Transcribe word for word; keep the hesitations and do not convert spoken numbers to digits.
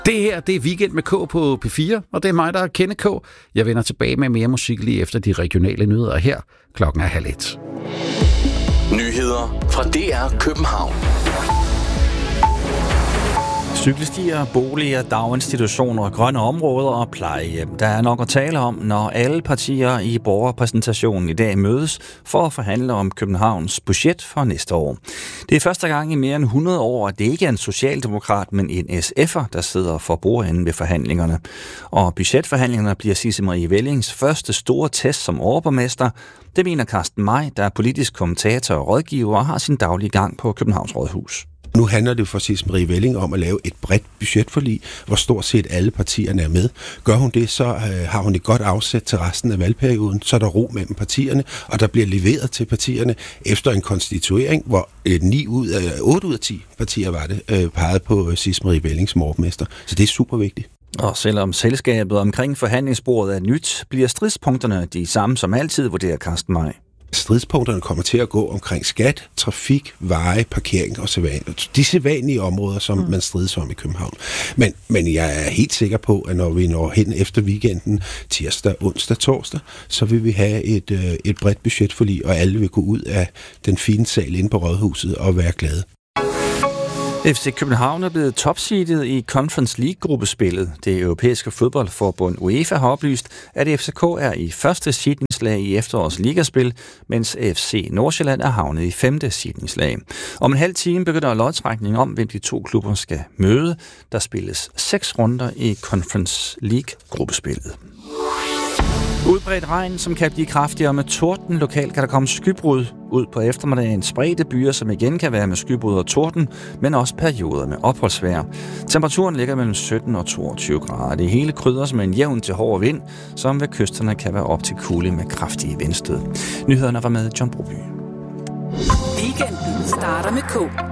Det her, det er Weekend med K på P fire, og det er mig, der er Kenneth K. Jeg vender tilbage med mere musik lige efter de regionale nyheder her. Klokken er halv et. Nyheder fra D R København. Cykelstier, boliger, daginstitutioner, grønne områder og plejehjem. Der er nok at tale om, når alle partier i borgerpræsentationen i dag mødes for at forhandle om Københavns budget for næste år. Det er første gang i mere end hundrede år, at det ikke er en socialdemokrat, men en S F'er, der sidder for bordenden ved forhandlingerne. Og budgetforhandlingerne bliver Sisse Marie Wellings første store test som overborgmester. Det mener Carsten May, der er politisk kommentator og rådgiver og har sin daglige gang på Københavns Rådhus. Nu handler det for Sisse Marie Welling om at lave et bredt budgetforlig, hvor stort set alle partierne er med. Gør hun det, så øh, har hun et godt afsæt til resten af valgperioden, så er der ro mellem partierne, og der bliver leveret til partierne efter en konstituering, hvor øh, ni ud af, otte ud af ti partier var det, øh, pegede på Sisse Marie Welling som overborgmester. Så det er super vigtigt. Og selvom selskabet omkring forhandlingsbordet er nyt, bliver stridspunkterne de samme som altid, vurderer Carsten May. Stridspunkterne kommer til at gå omkring skat, trafik, veje, parkering og sædvanlige. De sædvanlige områder, som mm. man strides om i København. Men, men jeg er helt sikker på, at når vi når hen efter weekenden, tirsdag, onsdag, torsdag, så vil vi have et, et bredt budgetforlig, og alle vil gå ud af den fine sal inde på Rådhuset og være glade. F C København er blevet topseedet i Conference League-gruppespillet. Det europæiske fodboldforbund UEFA har oplyst, at F C K er i første seedningslag i efterårets ligaspil, mens F C Nordsjælland er havnet i femte seedningslag. Om en halv time begynder lodtrækningen om, hvem de to klubber skal møde. Der spilles seks runder i Conference League-gruppespillet. Udbredt regn, som kan blive kraftigere med torden. Lokalt kan der komme skybrud ud på eftermiddagen. Spredte byer, som igen kan være med skybrud og torden, men også perioder med opholdsvejr. Temperaturen ligger mellem sytten og toogtyve grader. Det hele krydres med en jævn til hård vind, som ved kysterne kan være op til kulde med kraftige vindstød. Nyhederne var med John Broby. Weekenden starter med K.